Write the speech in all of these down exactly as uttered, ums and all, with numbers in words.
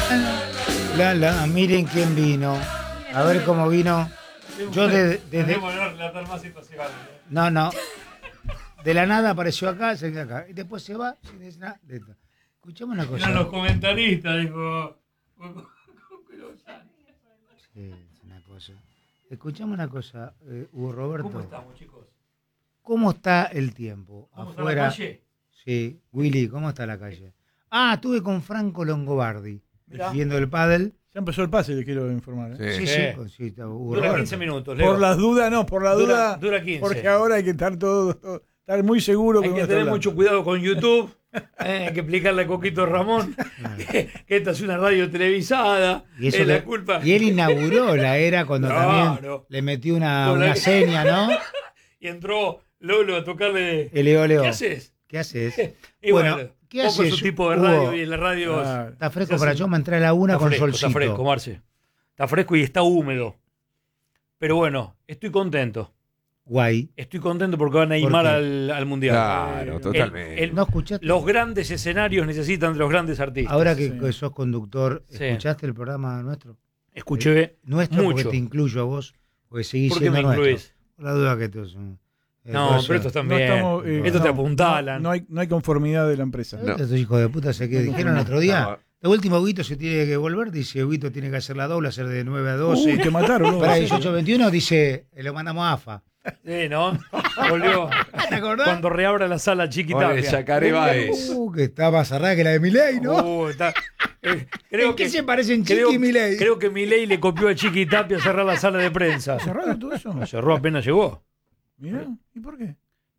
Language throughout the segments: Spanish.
La, la, miren quién vino. A ver cómo vino. Yo desde... desde... No, no. De la nada apareció acá, se queda acá. Y después se va sin decir nada. Escuchame una cosa. Eran los comentaristas, dijo. Sí, es una cosa. Escuchame una cosa, eh, Hugo Roberto. ¿Cómo estamos, chicos? ¿Cómo está el tiempo? ¿Cómo afuera? está la calle? Sí, Willy, ¿cómo está la calle? Ah, estuve con Franco Longobardi, Mirá. viendo el pádel. Ya empezó el pase, les quiero informar. ¿eh? Sí, sí, Sí. sí, sí, está Hugo Dura Roberto. quince minutos, Leo. Por las dudas, no, por la Dura- duda. dura quince. Porque ahora hay que estar todo, todo- estar muy seguro Hay uno que está tener hablando. mucho cuidado con YouTube. eh, hay que explicarle a Coquito Ramón que, que esta es una radio televisada. Y, eso es la que- culpa. y él inauguró la era cuando Claro. también le metió una, Con la- una seña, ¿no? Y entró Lolo a tocarle. El Leo Leo. ¿Qué haces? ¿Qué haces? Y Bueno, bueno, ¿qué poco haces, su tipo de Hugo? radio y en la radio. Ah, Está fresco Se para hace- yo me entré a la una Está con fresco, solcito. está fresco, Marce. Está fresco y está húmedo. Pero bueno, estoy contento. Guay. Estoy contento porque van a Neymar qué? al, al Mundial. Claro, El- totalmente. el- ¿No escuchaste? los grandes escenarios necesitan de los grandes artistas. Ahora que, Sí. que sos conductor, Sí. ¿escuchaste el programa nuestro? Escuché. Nuestro, Mucho. porque te incluyo a vos, porque seguís ¿Por qué siendo me nuestro. incluís? Por la duda que tú sos un... eh, No, por eso- pero estos no también. estamos, eh, Estos te no, apuntalan. No, no hay, no hay conformidad de la empresa. ¿Sabés estos hijos de puta se que dijeron el otro día? No. De último, Huguito se tiene que volver, dice Huguito tiene que hacer la doble, hacer de nueve a doce. Uy, te mataron, ¿no? Para dieciocho a veintiuno dice, eh, lo mandamos a AFA. Sí, ¿no? Volvió. ¿Te acordás? Cuando reabra la sala Oye, Chiquitapia. Yacaré Báez. Uh, que está más cerrada que la de Milei, ¿no? Uh, está- eh, creo ¿En qué que, se parecen Chiqui creo, y Milei? creo que Milei le copió a Chiquitapia a cerrar la sala de prensa. ¿Cerrado todo eso? Lo cerró apenas llegó. Mira, ¿y por qué?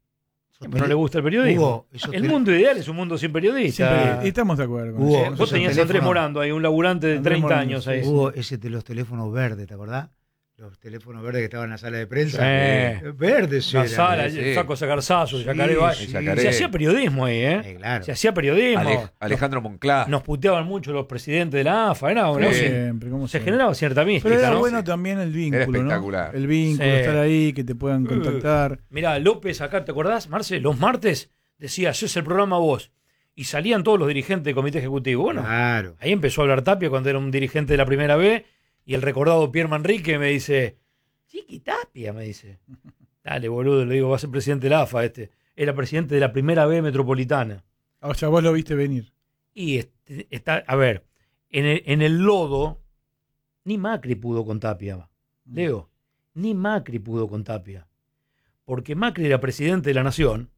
Pero no le gusta el periodismo. Hugo, eso el te- mundo ideal es un mundo sin periodistas. Siempre- estamos de acuerdo con Hugo, eso. Vos esos tenías a Andrés teléfonos- Morando ahí, un laburante de Andrés treinta Morando, años sí. ahí. Hugo, ese de los teléfonos verdes, ¿te acordás? Los teléfonos verdes que estaban en la sala de prensa. Sí. Eh, Verdes La eran. sala, sí. el saco sacarzazos, Sí, Yacaré Valle. sí. Yacaré. Se hacía periodismo ahí, ¿eh? Eh, claro. Se hacía periodismo. Ale- Alejandro Monclá. Nos puteaban mucho los presidentes de la A F A. Era, Como ¿no? Sí. siempre, como Se siempre. generaba cierta mística, Pero era ¿no? bueno también el vínculo, Era espectacular. ¿no? El vínculo, Sí. estar ahí, que te puedan contactar. Mirá, López acá, ¿te acordás, Marce? Los martes decía, haces el programa vos. Y salían todos los dirigentes del comité ejecutivo. Bueno, Claro. ahí empezó a hablar Tapia cuando era un dirigente de la primera B. Y el recordado Pierre Manrique me dice, Chiqui Tapia, me dice. Dale, boludo, le digo, va a ser presidente de la A F A este. Era presidente de la primera B metropolitana. O sea, vos lo viste venir. Y este- está, a ver, en el, en el lodo, ni Macri pudo con Tapia. Leo, ni Macri pudo con Tapia. Porque Macri era presidente de la Nación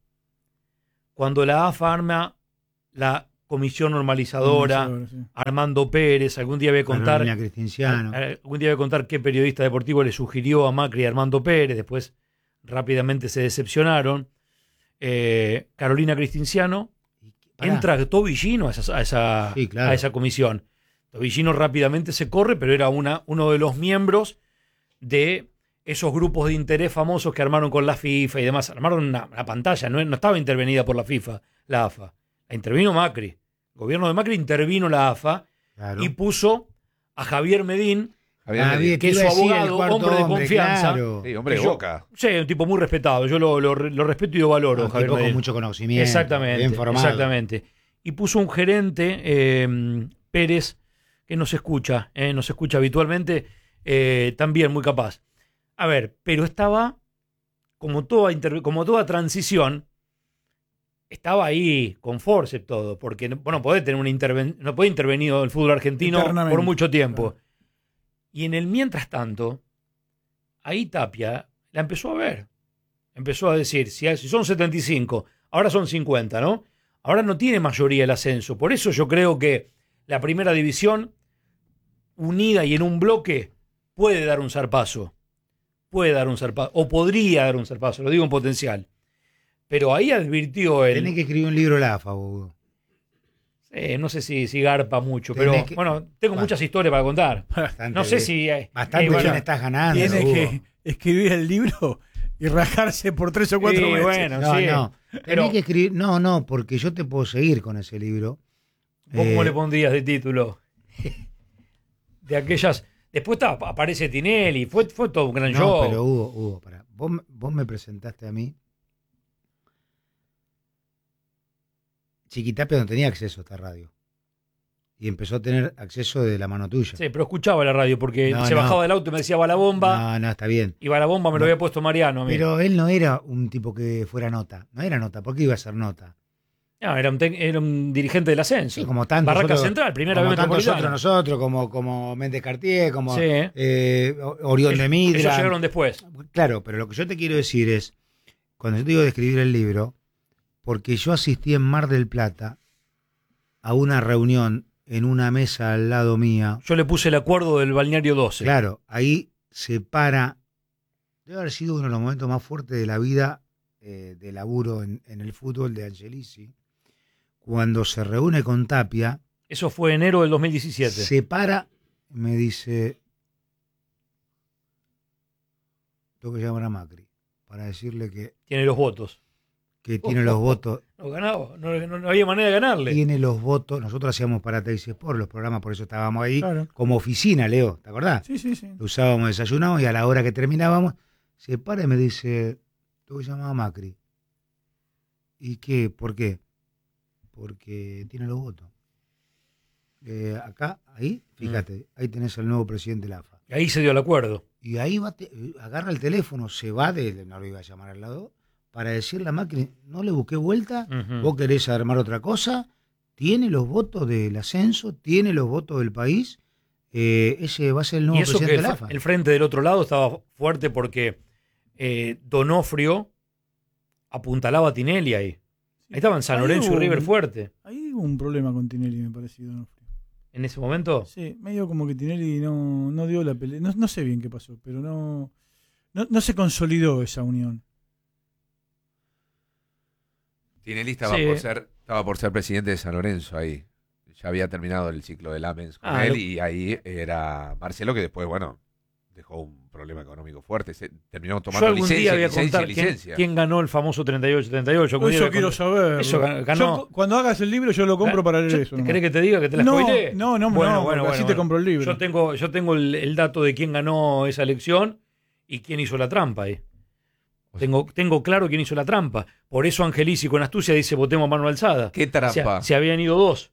cuando la A F A arma la comisión normalizadora, Sí. Armando Pérez, algún día voy a contar, Carolina Cristinciano. a- a- algún día voy a contar qué periodista deportivo le sugirió a Macri y a Armando Pérez, después rápidamente se decepcionaron. Eh, Carolina Cristinciano, Pará. entra Tobillino a esa, a esa, Sí, claro. a esa comisión. Tobillino rápidamente se corre, pero era una, uno de los miembros de esos grupos de interés famosos que armaron con la FIFA y demás. Armaron una, una pantalla, no, no estaba intervenida por la FIFA, la A F A. La intervino Macri. El gobierno de Macri intervino la A F A Claro. y puso a Javier Medín, Javier Ah, Medina. bien, que te es iba su a decir, el abogado, cuarto hombre de confianza. claro. Sí, hombre de que yo- boca. sí, un tipo muy respetado. Yo lo, lo- lo respeto y lo valoro, Un Javier tipo con Medín. mucho conocimiento. Exactamente, Bien formado. exactamente. Y puso un gerente, eh, Pérez, que nos escucha, eh, nos escucha habitualmente, eh, también muy capaz. A ver, pero estaba, como toda, interve- como toda transición, estaba ahí con force todo, porque no- bueno, podés tener una interven no puede intervenir el fútbol argentino Eternamente. por mucho tiempo. Claro. Y en el mientras tanto, ahí Tapia la empezó a ver. Empezó a decir, si, si son setenta y cinco, ahora son cincuenta, ¿no? Ahora no tiene mayoría el ascenso. Por eso yo creo que la primera división, unida y en un bloque, puede dar un zarpazo. Puede dar un zarpazo. O podría dar un zarpazo, lo digo en potencial. Pero ahí advirtió él. Tenés que escribir un libro la A F A, Hugo. Eh, no sé si, si garpa mucho, Tenés pero que- bueno, tengo Bueno. muchas historias para contar. Bastante No sé bien. si. eh, Bastante eh, bueno, bien estás ganando. Tiene Hugo. que escribir el libro y rajarse por tres o cuatro Sí, meses. bueno. No, sí, no. Tenés pero- que escribir. No, no, porque yo te puedo seguir con ese libro. ¿Vos cómo Eh, le pondrías de título? De aquellas. Después está- aparece Tinelli, fue, fue todo un gran No, show. pero Hugo, Hugo, pará. Vos, me- vos me presentaste a mí. Chiquitapia no tenía acceso a esta radio. y empezó a tener acceso de la mano tuya. Sí, pero escuchaba la radio porque No, se no. bajaba del auto y me decía va la bomba. No, no, está bien. Y va la bomba me No. lo había puesto Mariano. a mí. Pero él no era un tipo que fuera nota. No era nota. ¿Por qué iba a ser nota? No, era, un tec- era un dirigente del ascenso. Sí, como tantos Barraca otros- Central, primera como vez tantos metropolitana. otros nosotros, como, como Méndez Cartier, como Sí. eh, Orión de Midra. Ellos llegaron después. Claro, pero lo que yo te quiero decir es, cuando yo te digo de escribir el libro, porque yo asistí en Mar del Plata a una reunión en una mesa al lado mía. Yo le puse el acuerdo del balneario doce. Claro, ahí se para, debe haber sido uno de los momentos más fuertes de la vida eh, de laburo en, en el fútbol de Angelici, cuando se reúne con Tapia, Eso fue enero del dos mil diecisiete. se para y me dice, tengo que llamar a Macri para decirle que, Tiene los votos. que tiene los votos. No ganaba, no, no- no había manera de ganarle. Tiene los votos. Nosotros hacíamos para Teis Sport los programas, por eso estábamos ahí Claro. como oficina, Leo, ¿te acordás? Sí, sí, sí. Lo usábamos, desayunábamos y a la hora que terminábamos, se para y me dice, tengo que llamar a Macri. ¿Y qué? ¿Por qué? Porque tiene los votos. Eh, acá, ahí, fíjate, ahí tenés al nuevo presidente de la A F A. Y ahí se dio el acuerdo. Y ahí va, te- agarra el teléfono, se va de, no lo iba a llamar al lado, para decirle a Macri, no le busqué vuelta, Ujú. vos querés armar otra cosa, tiene los votos del ascenso, tiene los votos del país, eh, ese va a ser el Y nuevo eso que presidente el, de la fr- A F A. el frente del otro lado estaba fuerte porque eh, Donofrio apuntalaba a Tinelli ahí. Ahí estaban San Ahí Lorenzo y hubo River un- fuerte. Ahí hubo un problema con Tinelli, me pareció. Donofrio. En ese momento. Sí, medio como que Tinelli no, no dio la pelea. No, no sé bien qué pasó, pero no, no, no se consolidó esa unión. Tinelli estaba, Sí. por ser, estaba por ser presidente de San Lorenzo ahí. Ya había terminado el ciclo de Lamens con Ah, él lo- y ahí era Marcelo que después, bueno, dejó un problema económico fuerte. Se terminó Yo tomando algún licencia, día voy a licencia, contar quién, licencia. quién ganó el famoso treinta y ocho treinta y ocho. Algún día Eso voy a quiero contar- saber. Eso gan- ganó. Yo, cu- cuando hagas el libro, yo lo compro para leer Yo- eso. ¿Te ¿no? querés que te diga que te la No, spoileé? no, no, Bueno, no, bueno, porque así bueno, te bueno. compro el libro. Yo tengo, yo tengo el, el dato de quién ganó esa elección y quién hizo la trampa ahí. Tengo, tengo claro quién hizo la trampa. Por eso Angelici con astucia dice votemos a mano alzada. ¿Qué trampa? Se, se habían ido dos.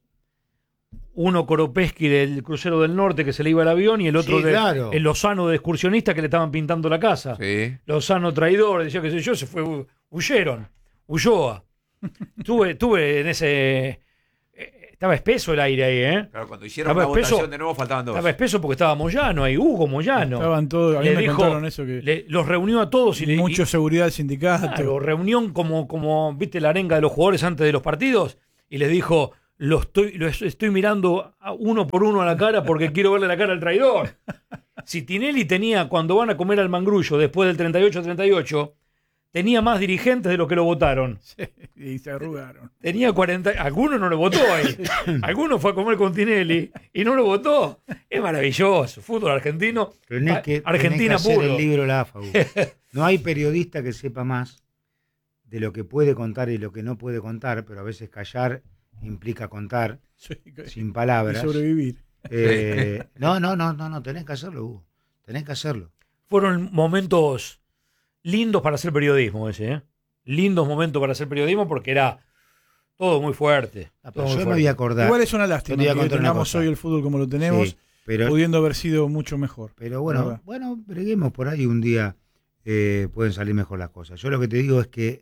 Uno Koropesky del crucero del norte que se le iba el avión y el otro Sí, de, claro. el Lozano de excursionista que le estaban pintando la casa. Sí. Lozano traidor, decía que sé yo, se fue, hu- huyeron. Ulloa. Tuve, tuve en ese. eh, Estaba espeso el aire ahí, ¿eh? Claro, cuando hicieron Estaba la espeso- votación de nuevo faltaban dos. Estaba espeso porque estaba Moyano ahí, Hugo Moyano. Estaban todos, a mí Le me dijo- contaron eso que Le- los reunió a todos y le mucho y- seguridad del sindicato. claro, reunión como, como, viste, la arenga de los jugadores antes de los partidos, y les dijo, lo estoy, lo es- estoy mirando a uno por uno a la cara porque quiero verle la cara al traidor. Si Tinelli tenía, cuando van a comer al mangrullo después del treinta y ocho treinta y ocho, tenía más dirigentes de los que lo votaron. Y se arrugaron. Tenía cuarenta, alguno no lo votó ahí. Alguno fue a comer con Tinelli y no lo votó. Es maravilloso. Fútbol argentino. Tenés que, Argentina tenés que hacer puro. el libro la A F A. Hugo. No hay periodista que sepa más de lo que puede contar y lo que no puede contar, pero a veces callar implica contar Sí, sin y palabras. sobrevivir. Eh, no, no, no, no, no, tenés que hacerlo, Hugo. Tenés que hacerlo. Fueron momentos lindos para hacer periodismo ese, ¿eh? Lindos momentos para hacer periodismo porque era todo muy fuerte. Ah, todo pero muy yo me fuerte. voy a acordar. Igual es una Yo lástima te iba a que contar una tengamos cosa. hoy el fútbol como lo tenemos, Sí, pero, pudiendo haber sido mucho mejor. pero bueno, ¿verdad? bueno, breguemos por ahí un día, eh, pueden salir mejor las cosas. Yo lo que te digo es que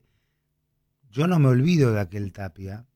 yo no me olvido de aquel Tapia,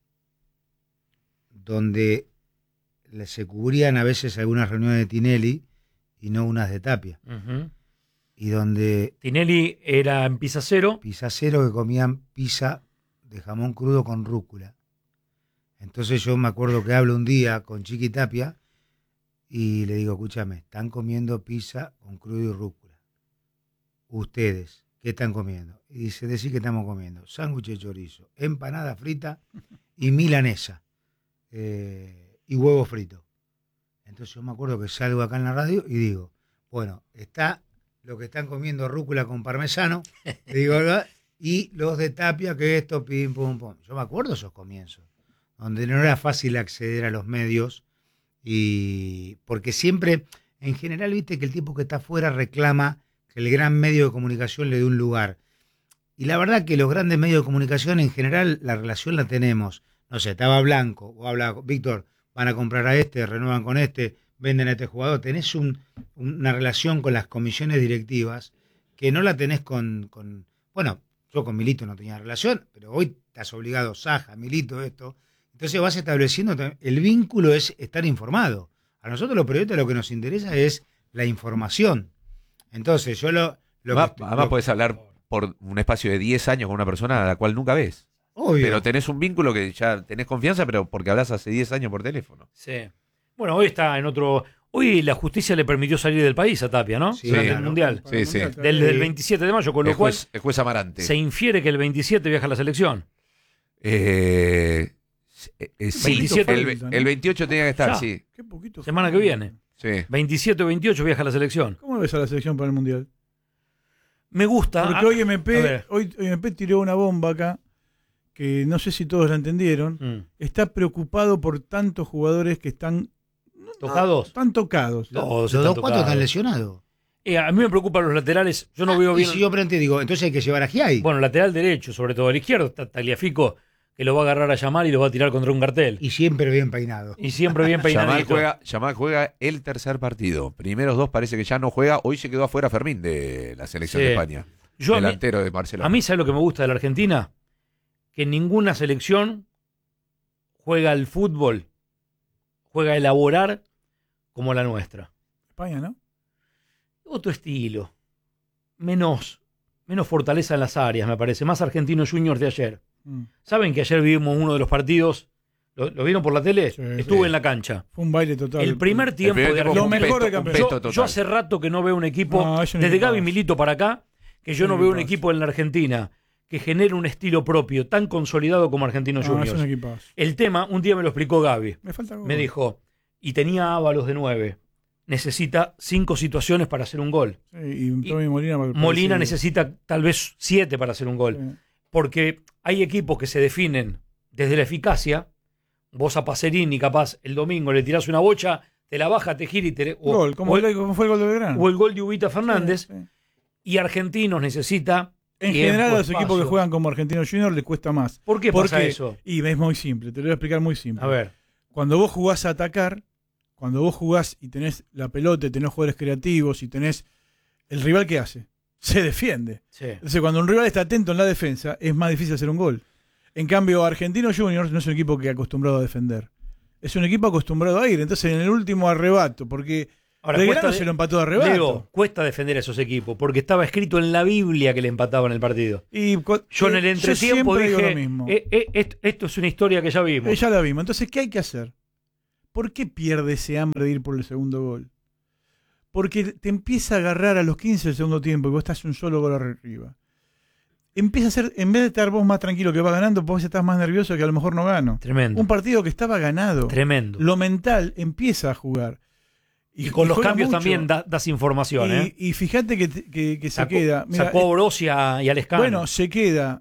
donde le- se cubrían a veces algunas reuniones de Tinelli y no unas de Tapia. Ujú. Y donde Tinelli era en Pizacero. pizaceros que comían pizza de jamón crudo con rúcula. Entonces yo me acuerdo que hablo un día con Chiqui Tapia y le digo, escúchame, están comiendo pizza con crudo y rúcula. Ustedes, ¿qué están comiendo? Y dice, decir que estamos comiendo sándwich de chorizo, empanada frita y milanesa. eh, y huevo frito. Entonces yo me acuerdo que salgo acá en la radio y digo, bueno, está lo que están comiendo rúcula con parmesano, digo, ¿verdad? Y los de Tapia, que esto, pim, pum, pum. Yo me acuerdo esos comienzos, donde no era fácil acceder a los medios, y porque siempre, en general, viste que el tipo que está afuera reclama que el gran medio de comunicación le dé un lugar. Y la verdad que los grandes medios de comunicación, en general, la relación la tenemos. No sé, estaba Blanco, o habla Víctor, van a comprar a este, renuevan con este, venden a este jugador. Tenés un, una relación con las comisiones directivas que no la tenés con, con... Bueno, yo con Milito no tenía relación, pero hoy estás obligado, Saja, Milito, esto. Entonces vas estableciendo, el vínculo es estar informado. A nosotros los periodistas lo que nos interesa es la información. Entonces yo lo... lo además, que, además lo, podés hablar por un espacio de diez años con una persona a la cual nunca ves. Obvio. Pero tenés un vínculo que ya tenés confianza, pero porque hablas hace diez años por teléfono. Sí. Bueno, hoy está en otro... Hoy la justicia le permitió salir del país a Tapia, ¿no? Sí, Durante claro. el Mundial. Sí, sí. Del, del veintisiete de mayo, con lo El cual juez, el juez Amarante. se infiere que el veintisiete viaja a la selección. Eh, eh, sí, veintisiete, el, el veintiocho tenía que estar, Ya. sí. Qué poquito. Semana que viene. sí. veintisiete o veintiocho viaja a la selección. ¿Cómo ves a la selección para el Mundial? Me gusta. Porque Ah, hoy M a P, ver. hoy, hoy M P tiró una bomba acá, que no sé si todos la entendieron. Mm. Está preocupado por tantos jugadores que están ¿Tocados? están tocados. Todos los están dos cuatro tocados. están lesionados. Eh, a mí me preocupan los laterales. Yo no veo Y bien. si yo frente digo, entonces hay que llevar a Giai. Bueno, lateral derecho, sobre todo. El izquierdo está Tagliafico, que lo va a agarrar a llamar y lo va a tirar contra un cartel. Y siempre bien peinado. Y siempre bien Yamal peinadito. juega, Yamal juega el tercer partido. Primeros dos parece que ya no juega. Hoy se quedó afuera Fermín de la selección Sí. de España. Yo a mí, delantero de Barcelona. a mí, ¿sabes lo que me gusta de la Argentina? Que ninguna selección juega al fútbol, juega a elaborar como la nuestra. España, ¿no? Otro estilo. Menos, menos fortaleza en las áreas, me parece. Más Argentino Juniors de ayer. Mm. ¿Saben que ayer vimos uno de los partidos? ¿Lo, lo vieron por la tele? Sí, Estuve sí. en la cancha. Fue un baile total. El primer tiempo El primer de tiempo Argentina. Lo un mejor pesto- de campeón. un pesto Yo, total. yo hace rato que no veo un equipo, No, es un desde equipazo. Gaby Milito para acá, que yo Es no un veo un equipazo. equipo en la Argentina que genere un estilo propio tan consolidado como Argentinos No, es Juniors. un equipazo. El tema, un día me lo explicó Gaby. Me falta gol. Me dijo, y tenía Ábalos de nueve. Necesita cinco situaciones para hacer un gol. Sí, y Tommy Molina. Molina parece- necesita tal vez siete para hacer un gol. Sí. Porque hay equipos que se definen desde la eficacia. Vos a Pacerini, capaz, el domingo le tirás una bocha, te la baja, te gira y te... O, Gol, como, o el, como fue el gol de Belgrano. o el gol de Ubita Fernández. Sí, sí. Y Argentinos necesita... En tiempo, general, a los espacio. equipos que juegan como Argentinos Juniors les cuesta más. ¿Por qué Porque, pasa eso? Y es muy simple, te lo voy a explicar muy simple. A ver, Cuando vos jugás a atacar, cuando vos jugás y tenés la pelota, y tenés jugadores creativos y tenés... ¿El rival qué hace? Se defiende. sí. Entonces, cuando un rival está atento en la defensa, es más difícil hacer un gol. En cambio, Argentinos Juniors no es un equipo que acostumbrado a defender. Es un equipo acostumbrado a ir. Entonces, en el último arrebato, porque Ahora, Belgrano cuesta de- se lo empató de arrebato. Digo, cuesta defender a esos equipos, porque estaba escrito en la Biblia que le empataban el partido. y cu- Yo en el eh, entretiempo siempre digo dije, lo mismo. eh, eh, esto, esto es una historia que ya vimos. Eh, ya la vimos. Entonces, ¿qué hay que hacer? ¿Por qué pierde ese hambre de ir por el segundo gol? Porque te empieza a agarrar a los quince del segundo tiempo y vos estás un solo gol arriba. Empieza a ser, en vez de estar vos más tranquilo que va ganando, vos estás más nervioso que a lo mejor no gano. Tremendo. Un partido que estaba ganado. Tremendo. Lo mental empieza a jugar. y, con los juega cambios mucho. también da- das información. Y, ¿eh? y fíjate que, que- que se Sacó, queda. Mira, sacó a Oroz y a, y a Lescano. bueno, se queda.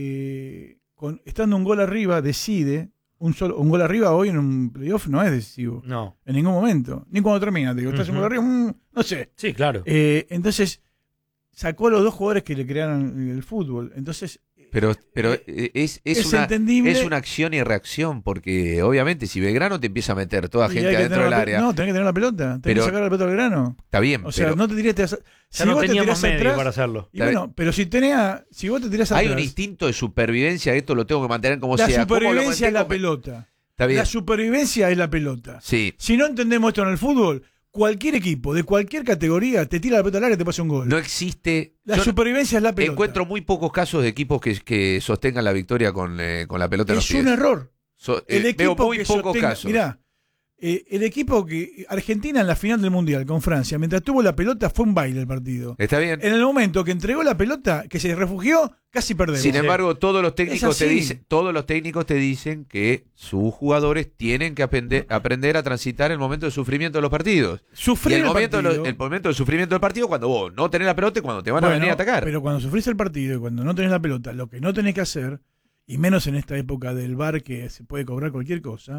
eh, con, estando un gol arriba, decide. Un, solo, un gol arriba hoy en un playoff no es decisivo. No. En ningún momento. Ni cuando termina. Te digo, estás un Ujú. gol arriba, mm, no sé. Sí, claro. Eh, entonces, sacó a los dos jugadores que le crearon el fútbol. Entonces, Pero, pero eh, es, es, es una, entendible. es una acción y reacción, porque obviamente si Belgrano te empieza a meter toda y gente hay que adentro tener del la pe- área, No, tenés que tener la pelota. Tenés Pero- que sacar la pelota al grano. está bien, O sea, pero no te tirás. Te, Ya si no vos te teníamos tirás medio atrás. para hacerlo. Y bueno, pero si tenés, si vos te tirás hay atrás. un instinto de supervivencia, esto lo tengo que mantener como La sea. ¿Cómo lo supervivencia es la mantengo? pelota. Está bien, La supervivencia es la pelota. sí, Si no entendemos esto en el fútbol, cualquier equipo de cualquier categoría te tira la pelota al área y te pasa un gol. no existe... la yo supervivencia es la pelota. encuentro muy pocos casos de equipos que, que sostengan la victoria con, eh, con la pelota en los es pies. un error. So- El eh, equipo veo muy que pocos sostenga- casos. Mirá, eh, el equipo que. Argentina en la final del Mundial con Francia, mientras tuvo la pelota, fue un baile el partido. Está bien. En el momento que entregó la pelota, que se refugió, casi perdemos. Sin embargo, todos los técnicos te así. dicen, todos los técnicos te dicen que sus jugadores tienen que aprender, aprender a transitar el momento de sufrimiento de los partidos. Y Sufrir el el, momento, de partido. lo- el momento del sufrimiento del partido cuando vos no tenés la pelota y cuando te van a Bueno, venir a atacar. Pero cuando sufrís el partido y cuando no tenés la pelota, lo que no tenés que hacer, y menos en esta época del V A R que se puede cobrar cualquier cosa,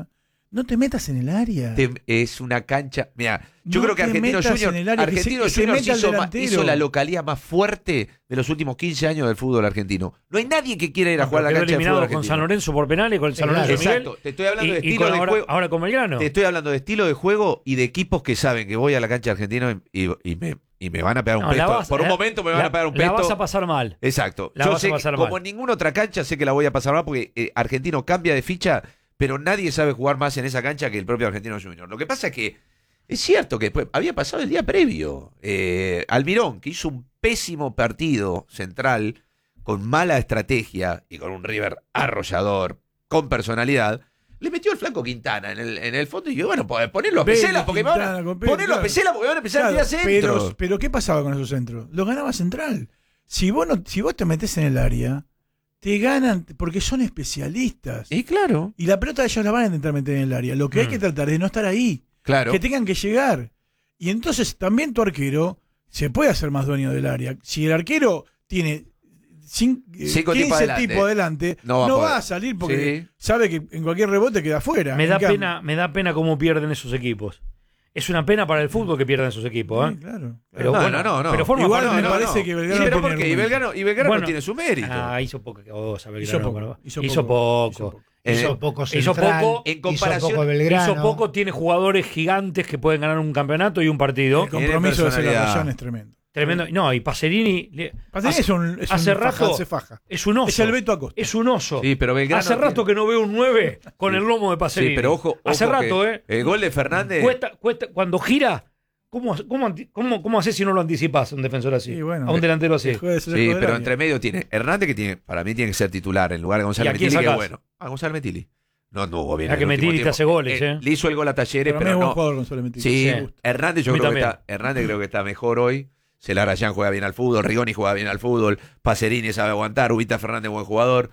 No te metas en el área. Te- es una cancha. Mira, yo No creo que te Argentinos metas Juniors, en el área, que se- Argentinos que se Juniors meta el hizo, ma- delantero. hizo la localía más fuerte de los últimos quince años del fútbol argentino. No hay nadie que quiera ir a No, jugar a la quedó cancha de eliminado fútbol con argentino. San Lorenzo por penales, con el San Claro. Lorenzo Miguel. Exacto, te estoy hablando Y, de y estilo con de ahora, juego. ahora con Belgrano. Te estoy hablando de estilo de juego y de equipos que saben que voy a la cancha argentina y, y me, y me van a pegar un No, la pesto. vas- Por un la- momento me van la- a pegar un La pesto. vas a pasar mal. Exacto. La Yo vas a sé que, pasar como mal. en ninguna otra cancha, sé que la voy a pasar mal porque eh, Argentino cambia de ficha, pero nadie sabe jugar más en esa cancha que el propio Argentino Junior. Lo que pasa es que es cierto que después había pasado el día previo. Eh, Almirón, que hizo un pésimo partido central, con mala estrategia y con un River arrollador, con personalidad, le metió el flanco Quintana en el, en el fondo y yo, bueno, pues ponerlo a Vélez, Pesela porque me van a, Quintana, con Pérez, ponerlo a claro. Pesela porque van a empezar Claro, a tirar centros. pero, pero ¿qué pasaba con esos centros? Los ganaba Central. Si vos, no, si vos te metés en el área, te ganan porque son especialistas. Y claro, Y la pelota ellos la van a intentar meter en el área. Lo que hay Mm. que tratar es de no estar ahí. claro. Que tengan que llegar. Y entonces también tu arquero se puede hacer más dueño del área. Si el arquero tiene cin- eh, Cinco tipos quince adelante. tipos adelante, No no, va a va, poder. a salir porque Sí. sabe que en cualquier rebote queda fuera. Me En da cambio- pena, me da pena cómo pierden esos equipos. Es una pena para el fútbol que pierdan esos equipos, ¿eh? Sí, claro. Pero no, bueno, no, no, no. pero forma Igual parte me de- parece que Belgrano ¿Y pero tiene por qué? Y argumento. Belgrano, y Belgrano Bueno, tiene su mérito. Ah, hizo poca cosa Belgrano. Hizo poco, pero- hizo hizo poco, poco. hizo poco. Eh, Hizo poco hizo Central, poco en comparación- hizo poco Belgrano. Hizo poco, tiene jugadores gigantes que pueden ganar un campeonato y un partido. El compromiso de hacer la personalidad. razón es tremendo. Tremendo. No, y Pacerini le- Pacerini hace, es un, es hace un rato faja, se faja. es un oso. Es el Beto Acosta. Es un oso. Sí, pero Belgrano Hace rato tiene- que no veo un nueve con Sí. el lomo de Sí, Pacerini. pero ojo, Hace ojo rato, que ¿eh? El gol de Fernández. Cuesta, cuesta, cuando gira, ¿cómo, cómo, anti- cómo, cómo haces si no lo anticipas a un defensor así? Sí, bueno, a un delantero así. Dejó de ser Sí, juego del pero área. entre medio tiene Hernández, que tiene, para mí tiene que ser titular en lugar de ¿Y Gonzalo a quién Metili, que es sacás? bueno. A Gonzalo Metili. No anduvo bien. Ah, en que el último Metili te tiempo. hace goles, ¿eh? Le hizo el gol a Talleres, Para mí pero es buen no. jugador Gonzalo Metili. Sí, Me gusta. Hernández yo A mí creo que también. está, Hernández creo que está mejor hoy. Celarayán juega bien al fútbol, Rigoni juega bien al fútbol, Pacerini sabe aguantar, Ubita Fernández buen jugador.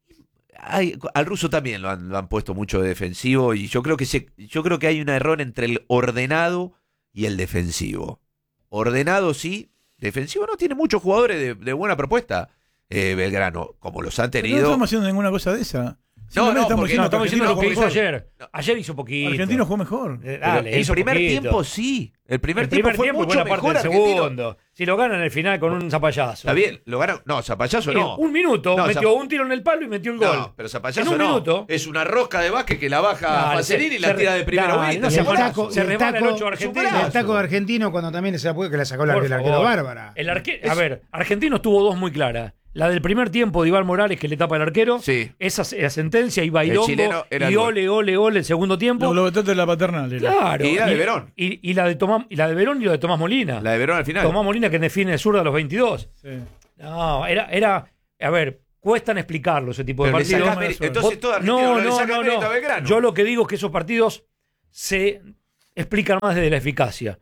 Ay, al ruso también lo han, lo han puesto mucho de defensivo y yo creo que se, yo creo que hay un error entre el ordenado y el defensivo. Ordenado sí, defensivo no, tiene muchos jugadores de, de buena propuesta. Eh, Belgrano, como los han Pero tenido. no estamos haciendo ninguna cosa de esa. No, Simplemente no, estamos porque diciendo No, estamos diciendo lo que hizo Argentino ayer. Ayer hizo poquito. Argentino jugó mejor. Eh, Pero dale, el hizo primer poquito. tiempo sí. El primer, El tiempo primer fue tiempo y mucho buena parte mejor del Argentino. segundo. Si lo ganan en el final con un zapallazo. Está bien, lo ganan. No, Zapallazo Eh, no. Un minuto, No, metió Zap- un tiro en el palo y metió el gol. No, pero Zapallazo En un no. minuto. Es una rosca de básquet que la baja Dale, Pacerini se- y la se- tira de primera dale, vuelta. no Y se el resbala- taco, se y el resbala el taco- ocho argentino. Superá. El taco de Argentino cuando también se la puede que la sacó la, Por el arquero favor. Bárbara. El arque- A ver, Argentinos tuvo dos muy claras. La del primer tiempo de Iván Morales que le tapa el arquero. Sí. Esa es la sentencia y El bailongo. chileno era Y el gol. ole, ole, ole el segundo tiempo. Los globototes de la paternal. era. Claro. Y la de Verón. Y, y la de Tomás, y la de Verón y la de Tomás Molina. La de Verón al final. Tomás Molina que define de zurda a los veintidós. Sí. No, era, era. A ver, cuestan explicarlo ese tipo de Pero le partidos. sacás mérito. Entonces todo Argentino no, no, le no, saca no, mérito no. a Belgrano. Yo lo que digo es que esos partidos se explican más desde la eficacia.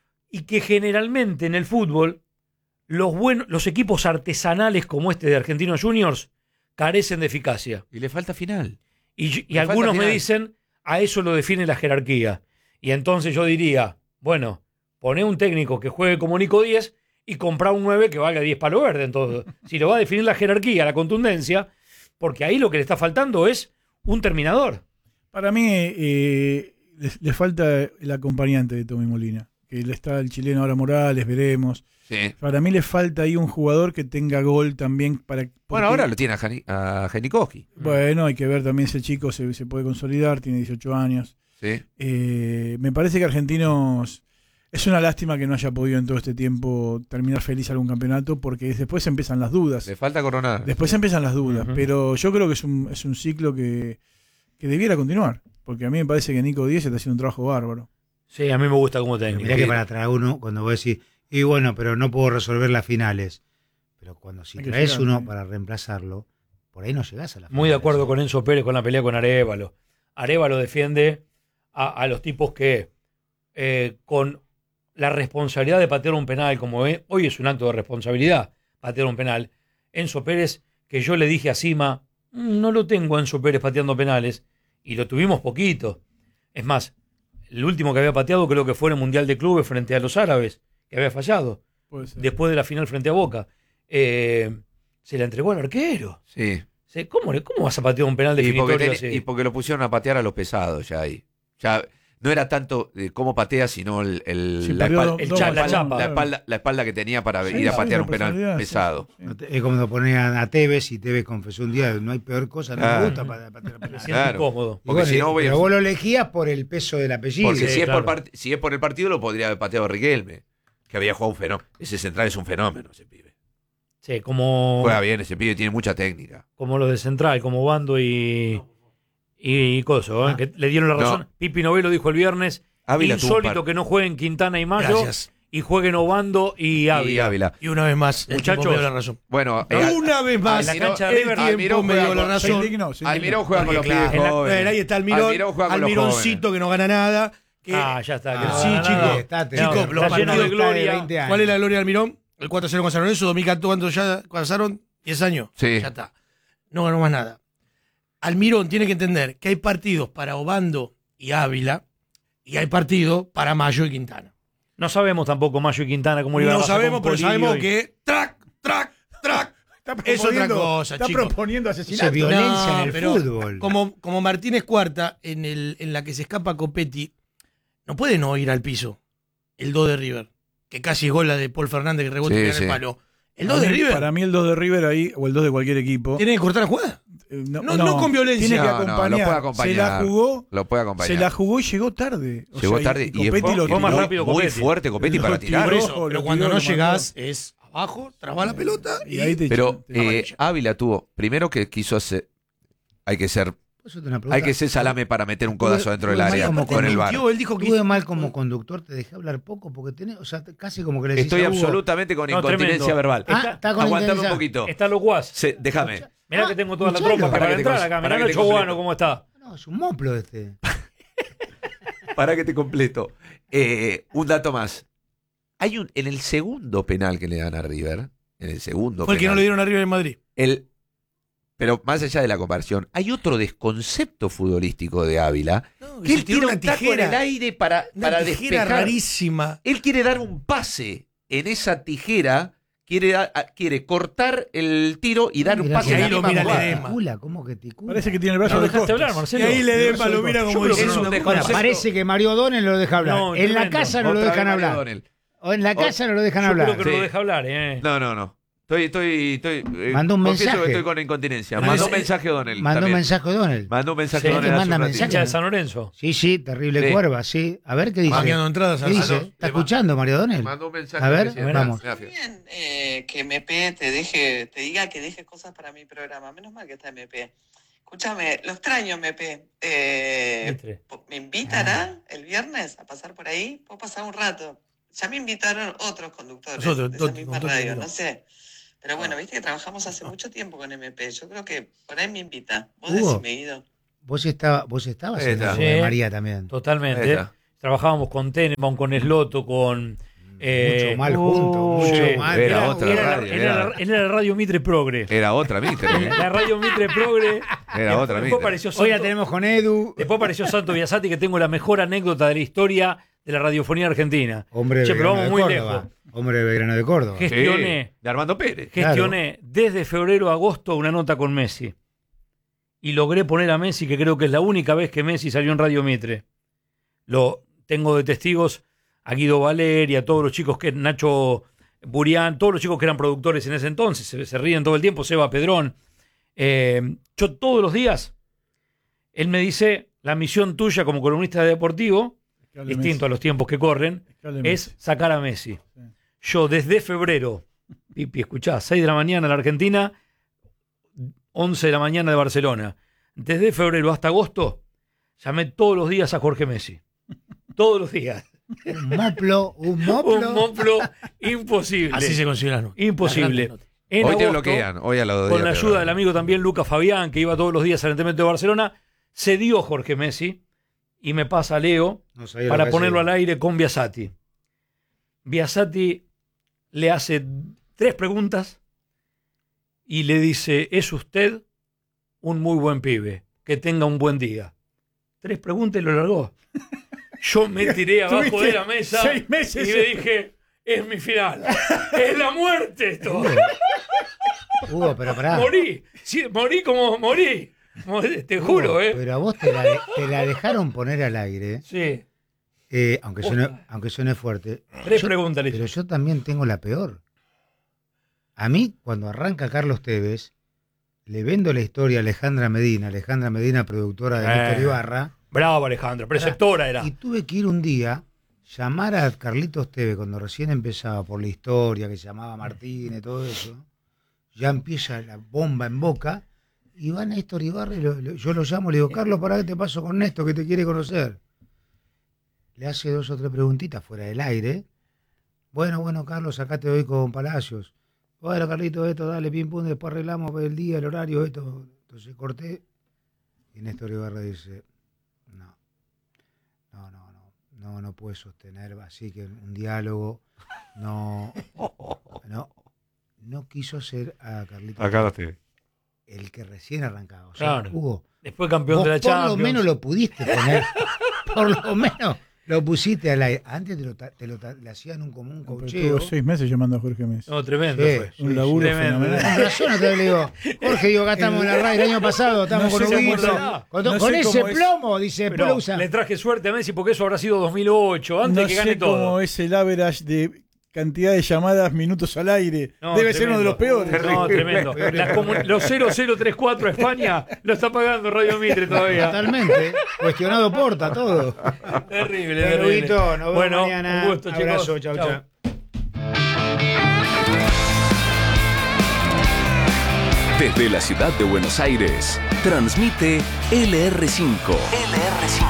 Y que generalmente en el fútbol, los, buenos, los equipos artesanales como este de Argentinos Juniors carecen de eficacia. Y le falta final. Y, y Le falta algunos me final. dicen, a eso lo define la jerarquía. Y entonces yo diría, bueno, poné un técnico que juegue como Nico Díez y comprá un nueve que valga diez palos verdes. Entonces, si lo va a definir la jerarquía, la contundencia, porque ahí lo que le está faltando es un terminador. Para mí eh, le, le falta el acompañante de Tommy Molina. Que le está el chileno ahora Morales, veremos. Sí. Para mí le falta ahí un jugador que tenga gol también para. Bueno, porque- ahora lo tiene a, Jani- a Janikowski. Bueno, hay que ver también ese chico se, se puede consolidar, tiene dieciocho años. Sí. Eh, me parece que Argentinos es una lástima que no haya podido en todo este tiempo terminar feliz algún campeonato porque después empiezan las dudas. Le falta coronar. Después empiezan las dudas, Ujú. pero yo creo que es un, es un ciclo que, que debiera continuar, porque a mí me parece que Nico Díez está haciendo un trabajo bárbaro. Sí, a mí me gusta como técnico. Mirá que para traer uno, cuando vos decís, y bueno, pero no puedo resolver las finales. Pero cuando si Hay que traes llegar, uno ¿eh? para reemplazarlo, por ahí no llegás a la final. Muy de acuerdo con Enzo Pérez con la pelea con Arévalo. Arévalo defiende a, a los tipos que eh, con la responsabilidad de patear un penal, como ve, hoy es un acto de responsabilidad patear un penal. Enzo Pérez, que yo le dije a Sima, "Mm, no lo tengo a Enzo Pérez pateando penales, y lo tuvimos poquito. Es más, el último que había pateado creo que fue en el Mundial de Clubes frente a los árabes, que había fallado, Puede ser. después de la final frente a Boca. Eh, se la entregó al arquero. Sí. Sí, ¿Cómo, le- ¿Cómo vas a patear un penal Y porque, definitorio ten- así? y porque lo pusieron a patear a los pesados ya ahí. Ya no era tanto eh, cómo patea, sino el, el- Sí, la, perdió espal- dos- el dos cha- la balones, chapa. la claro. espalda, la espalda que tenía para Sí, ir a sí, patear la un penal personalidad, sí, pesado. sí. Es como cuando ponían a Tevez y Tevez confesó un día, no hay peor cosa, no Claro. me gusta para, para, Me para, siento Claro. incómodo. Porque si no voy a- pero vos lo elegías por el peso del apellido. Porque Sí, si, es claro. por part- si es por el partido, lo podría haber pateado Riquelme, que había jugado un fenómeno. Ese central es un fenómeno, ese pibe. Sí, como, Juega bien, ese pibe tiene mucha técnica. como los de Central, como Bando y, y, y Coso, ¿eh? Ah. que le dieron la No. razón. Pipi Novello dijo el viernes, Ávila tuvo un insólito par- que no jueguen Quintana y Mayo Gracias. y jueguen Obando y Ávila. y Ávila. Y una vez más, el Muchachos. tiempo me dio la razón. Bueno, eh, una vez más, la cancha de el River, tiempo Almirón me juega dio la con- Se razón. indignó, se Almirón indignó. juega con los Porque, claro, pibes en la- jóvenes. ahí está Almirón, Almirón juega con los Almironcito jóvenes. que no gana nada. Que, Ah, ya está. que Ah, no sí, gana chicos, nada. Estate, chicos, está los está lleno de partidos- gloria. veinte años. ¿Cuál es la gloria de Almirón? El cuatro a cero con San Lorenzo, dos mil catorce, ¿cuánto ya pasaron? diez años. Sí. Ya está. No ganó más nada. Almirón tiene que entender que hay partidos para Obando y Ávila y hay partidos para Mayo y Quintana. No sabemos tampoco Mayo y Quintana cómo le iba a No pasar sabemos, con pero Polillo sabemos y- que track, track, track. Está Es otra proponiendo- cosa, Está chicos. proponiendo Eso asesinato. es violencia No, en el pero fútbol. Como, como Martínez Cuarta, en, el, en la que se escapa Copetti, no puede no ir al piso. El dos de River, que casi es gol la de Paul Fernández que rebota Sí, y pega en sí. el palo. El Para dos de mí- River Para mí el dos de River ahí, o el dos de cualquier equipo. tiene que cortar la jugada. eh, no- no con violencia. Tiene que No, no, lo acompañar. puede acompañar. Se la jugó, Lo puede acompañar. se la jugó y llegó tarde. O Llegó sea, tarde y, es Copetti fue- lo fue más tiró. rápido muy Copetti. fuerte Copetti Lo para tiró. tirar. Por eso, Ojo, pero lo cuando tiró, no lo llegás es abajo, traba la pelota y, Y ahí te Pero te- eh, amarilla. Ávila tuvo, primero que quiso hacer, hay que ser, Pues yo te una pregunta. hay que ser salame para meter un codazo dentro del Tuve- área tuve- con el bar. mintió, él dijo que Estuve mal como conductor, te dejé hablar poco porque tenés, o sea, casi como que le decís Estoy a Hugo, absolutamente con No, incontinencia tremendo. verbal. Ah, Está- está con Aguantame un intensidad. poquito. Está locuaz. Se- déjame. Mirá Ah, que tengo toda la escuchalo. tropa Para para, que te entrar cons- acá. para Mirá que te Nacho Guano completo. cómo está. No, es un moplo este. Para que te completo. Eh, un dato más. Hay un, en el segundo penal que le dan a River, en el segundo fue el que no penal, le dieron arriba en Madrid. el, pero más allá de la comparación, hay otro desconcepto futbolístico de Ávila, No, que se él tiró tira un taco en el aire para, una para tijera despejar. rarísima. Él quiere dar un pase en esa tijera, quiere, da- a- quiere cortar el tiro y dar un Mirá pase que en la ahí lo misma mira jugada. Ledesma. Ticula, ¿cómo que ticula? Parece que tiene el brazo No de dejaste costas. hablar, Y Marcelo. ahí le Yo Ledesma lo mira creo como que es diciendo, un Bueno, desconcepto. parece que Mario O'Donnell lo deja hablar. No, en la tremendo. casa no lo Otra dejan vez hablar. Mario O'Donnell. O en la casa no lo dejan Yo hablar. creo que no Sí. lo deja hablar, ¿eh? No, no, no. Estoy, estoy, estoy. eh, Mandó un confieso mensaje. que estoy con incontinencia. Pero Mandó ese- un mensaje O'Donnell. Mandó un también. mensaje O'Donnell. Mandó un mensaje Sí, O'Donnell que hace manda un ratito. mensaje. Hincha de San Lorenzo. Sí, sí, terrible Sí. cuerva, sí. A ver qué dice. va quedando entradas. ¿Qué al- dice? al- ¿Está escuchando Mario O'Donnell? Mandó un mensaje. A ver, recién. mirá. vamos. Mirá, fíjate. Bien, eh, que M P te deje, te diga que deje cosas para mi programa. Menos mal que está M P. Escúchame, lo extraño, M P. Eh, Mitre. ¿Me invitará el viernes a pasar por ahí? Puedo pasar un rato. Ya me invitaron otros conductores Nosotros, de esa otro- misma otro radio, conductor. no sé. Pero bueno, viste que trabajamos hace mucho tiempo con M P. Yo creo que por ahí me invita. Vos Hugo. decime, Guido. Vos, estaba, vos estabas Ahí en está. la de Sí. María también. Totalmente. Ahí está. Trabajábamos con Tenenbaum, con Sloto, con. eh, Mucho mal juntos, mucho sí. mal. Era Era, otra era- radio, era era- la- era la radio Mitre Progre. Era otra, ¿viste? La radio Mitre Progre. Era otra, Después ¿viste? apareció Hoy la Santo- tenemos con Edu. Después apareció Santo Biasati, que tengo la mejor anécdota de la historia de la radiofonía argentina. Hombre de Che, pero Belgrano vamos de muy Córdoba. lejos. Hombre de Belgrano de Córdoba. ¿Qué? Sí, gestioné. de Armando Pérez. Gestioné desde febrero a agosto una nota con Messi. Y logré poner a Messi, que creo que es la única vez que Messi salió en Radio Mitre. Lo tengo de testigos a Guido Valeri, a todos los chicos que Nacho Burián, todos los chicos que eran productores en ese entonces, se, se ríen todo el tiempo, Seba Pedrón. Eh, yo todos los días, él me dice, la misión tuya como columnista de deportivo, Que hable distinto a Messi, los tiempos que corren, que hable es Messi. sacar a Messi. Sí. Yo desde febrero, Pipi, escuchá, seis de la mañana en la Argentina, once de la mañana de Barcelona. Desde febrero hasta agosto, llamé todos los días a Jorge Messi. Todos los días. Un moplo, un moplo. Un moplo imposible. Así se considera. ¿no? Imposible. Las grandes notas. En Hoy te agosto, bloquean. Hoy a los con días la te ayuda del bloquean. amigo también Lucas Fabián, que iba todos los días al entrenamiento de Barcelona, cedió Jorge Messi y me pasa a Leo No sabía lo para que ponerlo al hacía. aire con Biasati. Biasati le hace tres preguntas y le dice, es usted un muy buen pibe, que tenga un buen día. Tres preguntas y lo largó. Yo me tiré abajo Tuviste de la mesa seis meses y le dije, es mi final, es la muerte esto. Hugo, pero pará. Morí, sí, morí como morí. Morí, te Hugo, juro, ¿eh? Pero a vos te la, de- te la dejaron poner al aire, Sí. eh, aunque, suene, aunque suene fuerte. Tres Yo- preguntas le Pero hice. yo también tengo la peor. A mí, cuando arranca Carlos Tevez, le vendo la historia a Alejandra Medina, Alejandra Medina, productora de Eh. Néstor Ibarra, Bravo, Alejandro. Preceptora era. y tuve que ir un día, llamar a Carlitos Tevez cuando recién empezaba por la historia, que se llamaba Martínez, todo eso. Ya empieza la bomba en boca, y va Néstor Ibarra, y lo- lo- yo lo llamo, le digo, Carlos, ¿para qué te paso con Néstor, que te quiere conocer? Le hace dos o tres preguntitas fuera del aire. Bueno, bueno, Carlos, acá te doy con Palacios. Bueno, Carlitos, esto, dale, pim, pum, después arreglamos el día, el horario, esto. Entonces corté, y Néstor Ibarra dice, no, no, no, no, no, no puede sostener así que un diálogo, no, no, no quiso ser a Carlitos Acá lo estoy. el que recién arrancaba. O sea, Claro. Hugo, Después campeón vos de la por Champions. lo menos lo pudiste poner, por lo menos lo pusiste al aire. Antes te lo, ta- te lo ta- le hacían un común Pero cocheo. Estuvo seis meses llamando a Jorge Mesa. No, tremendo Sí, fue. sí, Un laburo tremendo. fenomenal. Con razón, otra vez le digo, Jorge, digo, acá estamos en la radio el año pasado, estamos No con sé cómo Huguito. será. Con, No con sé ese cómo es. plomo, dice, después Pero lo usa. le traje suerte a Messi porque eso habrá sido dos mil ocho, antes No que gane sé todo. cómo es el average de cantidad de llamadas, minutos al aire. No, Debe ser uno de los tremendo. peores. No, tremendo. Las comun- los cero cero tres cuatro a España lo está pagando Radio Mitre todavía. Totalmente. Cuestionado Porta, todo. Terrible, Bueno, terrible. Huguito, nos vemos Bueno, mañana. un gusto, Abrazo, chicos. chau, Chau. chau. Desde la ciudad de Buenos Aires, transmite L R cinco. L R cinco.